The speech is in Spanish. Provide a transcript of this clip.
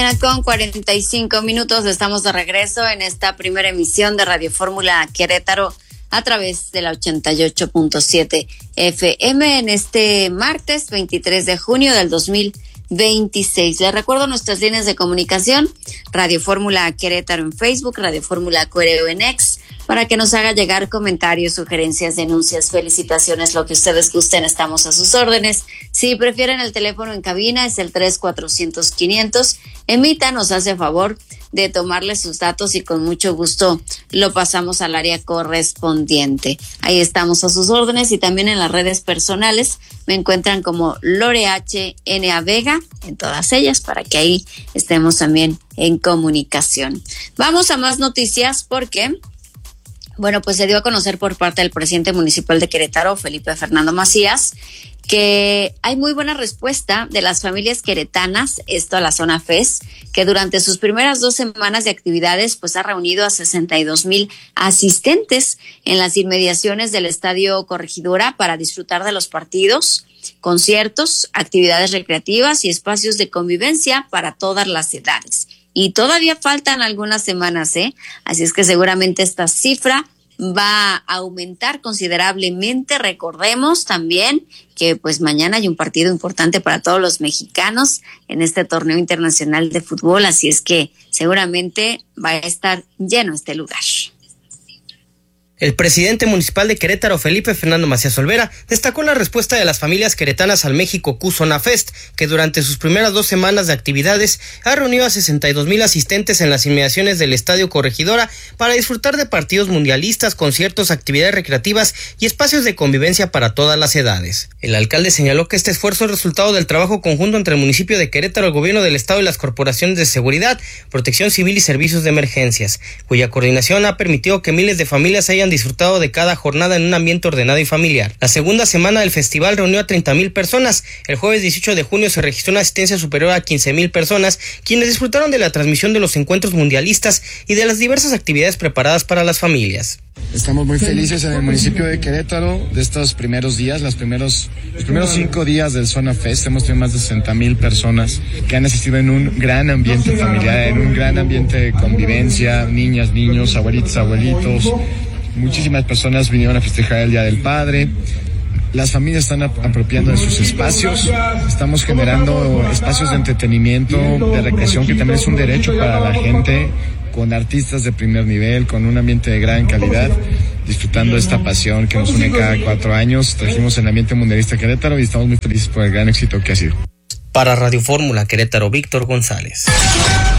mañana con 45 minutos. Estamos de regreso en esta primera emisión de Radio Fórmula Querétaro a través de la 88.7 FM en este martes 23 de junio del 2026. Les recuerdo nuestras líneas de comunicación: Radio Fórmula Querétaro en Facebook, Radio Fórmula Querétaro en X, para que nos haga llegar comentarios, sugerencias, denuncias, felicitaciones, lo que ustedes gusten, estamos a sus órdenes. Si prefieren el teléfono en cabina es el 3-400-500. Emita nos hace favor de tomarle sus datos y con mucho gusto lo pasamos al área correspondiente. Ahí estamos a sus órdenes, y también en las redes personales me encuentran como LoreHNA Vega en todas ellas, para que ahí estemos también en comunicación. Vamos a más noticias porque, bueno, pues se dio a conocer por parte del presidente municipal de Querétaro, Felipe Fernando Macías, que hay muy buena respuesta de las familias queretanas, esto a la Zona FES, que durante sus primeras 2 semanas de actividades pues ha reunido a 62,000 asistentes en las inmediaciones del Estadio Corregidora para disfrutar de los partidos, conciertos, actividades recreativas y espacios de convivencia para todas las edades. Y todavía faltan algunas semanas, así es que seguramente esta cifra va a aumentar considerablemente. Recordemos también que pues mañana hay un partido importante para todos los mexicanos en este torneo internacional de fútbol, así es que seguramente va a estar lleno este lugar. El presidente municipal de Querétaro, Felipe Fernando Macías Olvera, destacó la respuesta de las familias queretanas al México Q Zona Fest, que durante sus primeras 2 semanas de actividades ha reunido a 62,000 asistentes en las inmediaciones del Estadio Corregidora para disfrutar de partidos mundialistas, conciertos, actividades recreativas y espacios de convivencia para todas las edades. El alcalde señaló que este esfuerzo es resultado del trabajo conjunto entre el municipio de Querétaro, el gobierno del estado y las corporaciones de seguridad, protección civil y servicios de emergencias, cuya coordinación ha permitido que miles de familias hayan disfrutado de cada jornada en un ambiente ordenado y familiar. La segunda semana del festival reunió a 30,000 personas. El jueves 18 de junio se registró una asistencia superior a 15,000 personas, quienes disfrutaron de la transmisión de los encuentros mundialistas y de las diversas actividades preparadas para las familias. Estamos muy felices en el municipio de Querétaro de estos primeros días, los primeros 5 días del Zona Fest. Hemos tenido más de 60,000 personas que han asistido en un gran ambiente familiar, en un gran ambiente de convivencia, niñas, niños, abuelitos, abuelitos. Muchísimas personas vinieron a festejar el Día del Padre. Las familias están apropiando de sus espacios. Estamos generando espacios de entretenimiento, de recreación, que también es un derecho para la gente, con artistas de primer nivel, con un ambiente de gran calidad, disfrutando esta pasión que nos une cada 4 años. Trajimos el ambiente mundialista a Querétaro y estamos muy felices por el gran éxito que ha sido. Para Radio Fórmula Querétaro, Víctor González.